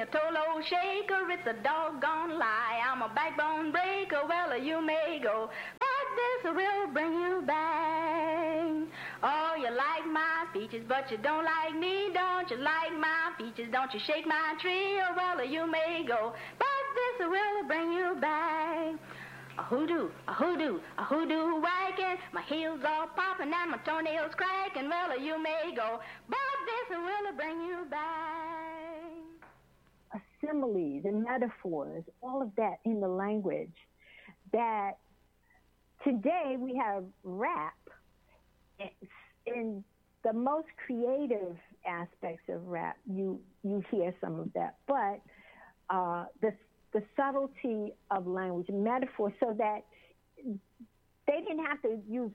you told old shaker it's a doggone lie. I'm a backbone breaker, well, you may go, but this will bring you back. Oh, you like my features, but you don't like me. Don't you like my features? Don't you shake my tree, or well, you may go, but this will bring you back. A hoodoo, a hoodoo, a hoodoo whacking, my heels all popping and my toenails cracking, well, you may go, but this will bring you back. Similes and metaphors, all of that in the language, that today we have rap in the most creative aspects of rap. You hear some of that, but the subtlety of language, metaphor, so that they didn't have to use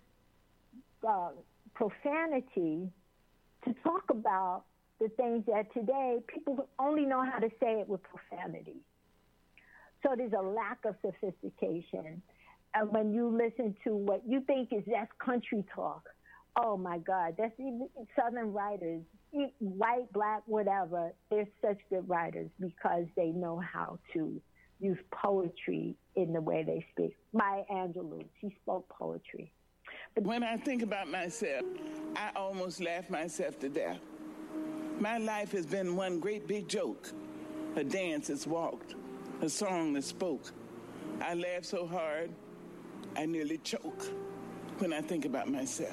profanity to talk about the things that today people only know how to say it with profanity. So there's a lack of sophistication. And when you listen to what you think is that's country talk, oh my God, that's even Southern writers, white, black, whatever, they're such good writers because they know how to use poetry in the way they speak. Maya Angelou, she spoke poetry. But when I think about myself, I almost laugh myself to death. My life has been one great big joke. A dance that's walked, a song that spoke. I laugh so hard, I nearly choke when I think about myself.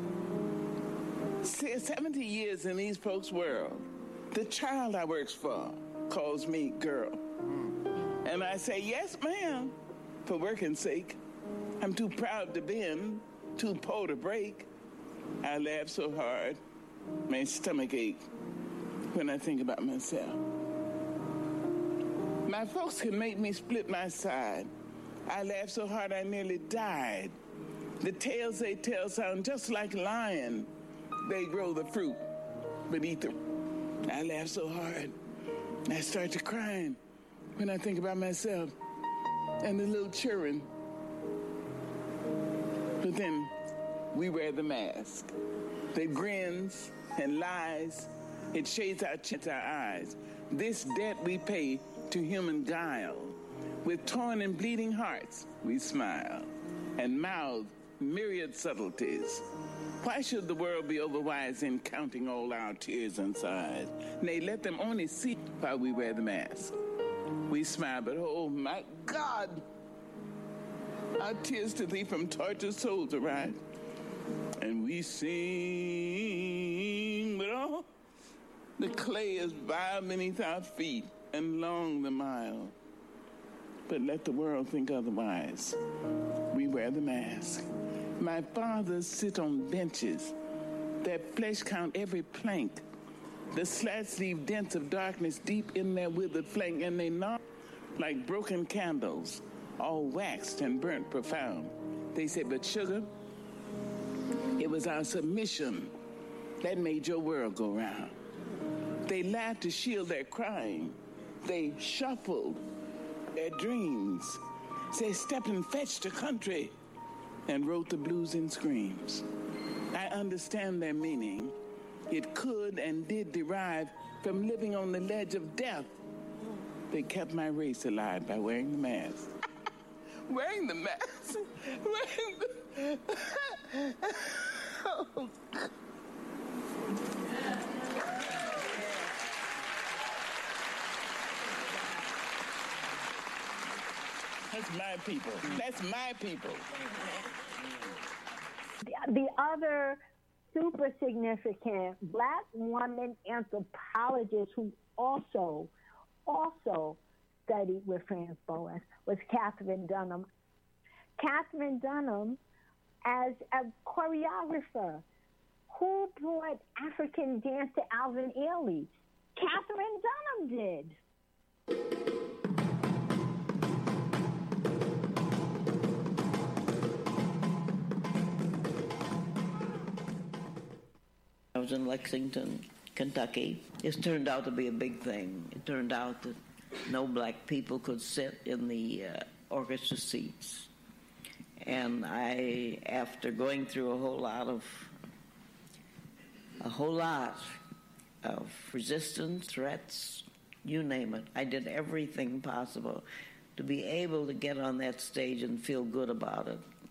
70 years in these folks' world, the child I works for calls me girl. And I say, yes, ma'am, for working sake. I'm too proud to bend, too poor to break. I laugh so hard, my stomach ache when I think about myself. My folks can make me split my side. I laugh so hard I nearly died. The tales they tell sound just like lion. They grow the fruit, but eat the... I laugh so hard, I start to crying when I think about myself and the little children. But then we wear the mask. That grins and lies. It shades our eyes. This debt we pay to human guile. With torn and bleeding hearts, we smile and mouth myriad subtleties. Why should the world be overwise in counting all our tears and sighs? Nay, let them only see while we wear the mask. We smile, but oh my God, our tears to thee from tortured souls arise. And we sing, but oh, the clay is vile beneath our feet and long the mile. But let the world think otherwise. We wear the mask. My fathers sit on benches. Their flesh count every plank. The slats leave dents of darkness deep in their withered flank, and they knock like broken candles, all waxed and burnt profound. They say, but sugar, it was our submission that made your world go round. They laughed to shield their crying. They shuffled their dreams. Say, step and fetch the country, and wrote the blues in screams. I understand their meaning. It could and did derive from living on the ledge of death. They kept my race alive by wearing the mask. Wearing the mask? Wearing the... Oh, God. That's my people. That's my people. The other super significant Black woman anthropologist who also studied with Franz Boas was Katherine Dunham. Katherine Dunham, as a choreographer, who brought African dance to Alvin Ailey? Katherine Dunham did. I was in Lexington, Kentucky. It turned out to be a big thing. It turned out that no Black people could sit in the orchestra seats. And I, after going through a whole lot of resistance, threats, you name it. I did everything possible to be able to get on that stage and feel good about it.